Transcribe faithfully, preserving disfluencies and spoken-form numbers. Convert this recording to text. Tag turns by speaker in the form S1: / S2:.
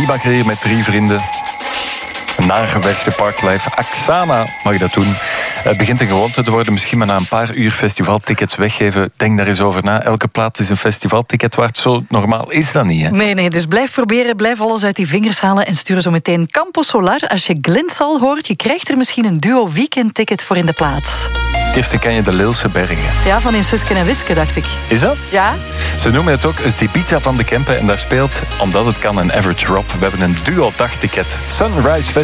S1: Klimakreer met drie vrienden. Nagewerkte Parklife. Aksana mag je dat doen. Het begint een gewoonte te worden. Misschien maar na een paar uur festivaltickets weggeven. Denk daar eens over na. Elke plaats is een festivalticket waard. Zo normaal is dat niet, hè?
S2: Nee, nee, dus blijf proberen. Blijf alles uit die vingers halen. En stuur zo meteen Campo Solar. Als je Glintsal hoort, je krijgt er misschien een duo weekendticket voor in de plaats.
S1: Eerst ken je de Leelse Bergen.
S2: Ja, van in Suske en Wiske, dacht ik.
S1: Is dat?
S2: Ja.
S1: Ze noemen het ook het Ibiza van de Kempen. En daar speelt, omdat het kan, een Average Rob. We hebben een duo dagticket. Sunrise Festival.